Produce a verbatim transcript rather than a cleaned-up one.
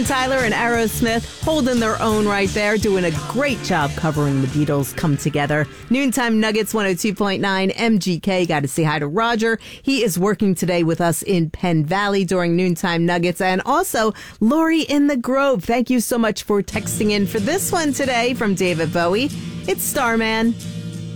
Steven Tyler and Aerosmith holding their own right there, doing a great job covering the Beatles' Come Together. Noontime Nuggets one oh two point nine M G K. Got to say hi to Roger. He is working today with us in Penn Valley during Noontime Nuggets. And also Lori in the Grove. Thank you so much for texting in for this one today from David Bowie. It's Starman.